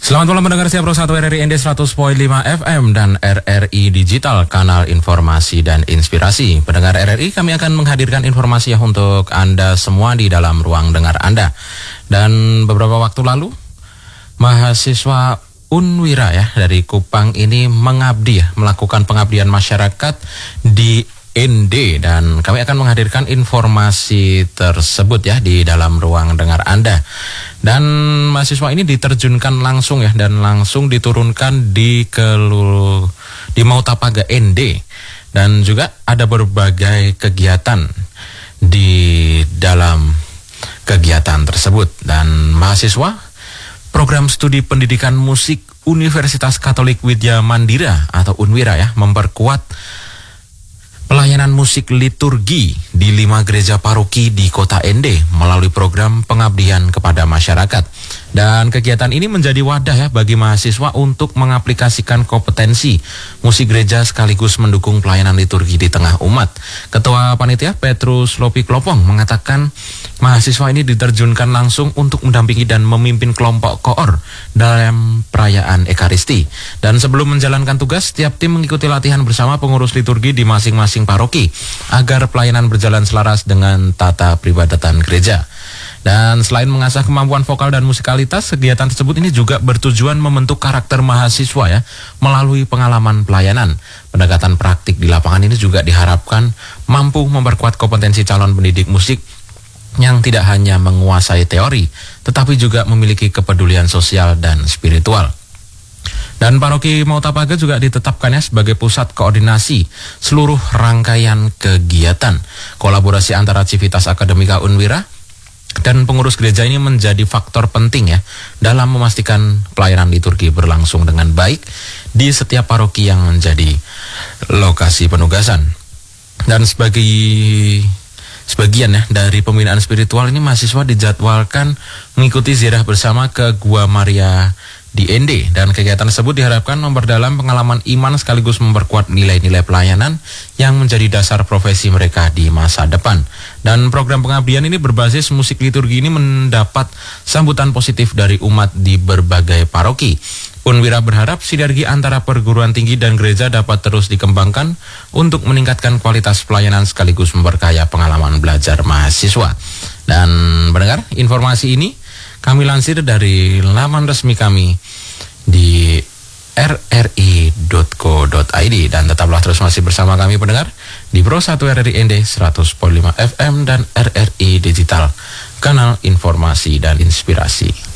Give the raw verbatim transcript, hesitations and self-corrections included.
Selamat malam mendengar siap Pro satu R R I N D seratus koma lima F M dan R R I Digital, kanal informasi dan inspirasi. Pendengar R R I, kami akan menghadirkan informasi untuk Anda semua di dalam ruang dengar Anda. Dan beberapa waktu lalu, mahasiswa Unwira ya dari Kupang ini mengabdi ya, melakukan pengabdian masyarakat di N D, dan kami akan menghadirkan informasi tersebut ya di dalam ruang dengar Anda. Dan mahasiswa ini diterjunkan langsung ya, dan langsung diturunkan di Kelul di Mautapaga N D, dan juga ada berbagai kegiatan di dalam kegiatan tersebut. Dan mahasiswa program studi pendidikan musik Universitas Katolik Widya Mandira atau Unwira ya memperkuat pelayanan musik liturgi di lima gereja paroki di kota N D melalui program pengabdian kepada masyarakat. Dan kegiatan ini menjadi wadah ya bagi mahasiswa untuk mengaplikasikan kompetensi musik gereja sekaligus mendukung pelayanan liturgi di tengah umat. Ketua Panitia Petrus Lopi Klopong mengatakan mahasiswa ini diterjunkan langsung untuk mendampingi dan memimpin kelompok koor dalam perayaan Ekaristi. Dan sebelum menjalankan tugas, setiap tim mengikuti latihan bersama pengurus liturgi di masing-masing paroki agar pelayanan berjalan selaras dengan tata peribadatan gereja. Dan selain mengasah kemampuan vokal dan musikalitas, kegiatan tersebut ini juga bertujuan membentuk karakter mahasiswa ya melalui pengalaman pelayanan. Pendekatan praktik di lapangan ini juga diharapkan mampu memperkuat kompetensi calon pendidik musik yang tidak hanya menguasai teori, tetapi juga memiliki kepedulian sosial dan spiritual. Dan paroki Mautapaga juga ditetapkan ya sebagai pusat koordinasi seluruh rangkaian kegiatan. Kolaborasi antara Civitas Akademika Unwira dan pengurus gereja ini menjadi faktor penting ya dalam memastikan pelayanan liturgi berlangsung dengan baik di setiap paroki yang menjadi lokasi penugasan. Dan sebagai sebagian ya dari pembinaan spiritual ini, mahasiswa dijadwalkan mengikuti ziarah bersama ke Gua Maria di N D, dan kegiatan tersebut diharapkan memperdalam pengalaman iman sekaligus memperkuat nilai-nilai pelayanan yang menjadi dasar profesi mereka di masa depan. Dan program pengabdian ini berbasis musik liturgi ini mendapat sambutan positif dari umat di berbagai paroki. Unwira berharap sinergi antara perguruan tinggi dan gereja dapat terus dikembangkan untuk meningkatkan kualitas pelayanan sekaligus memperkaya pengalaman belajar mahasiswa. Dan mendengar informasi ini kami lansir dari laman resmi kami di r r i dot co dot i d, dan tetaplah terus masih bersama kami pendengar di Pro satu R R I N D seratus koma lima F M dan R R I Digital, kanal informasi dan inspirasi.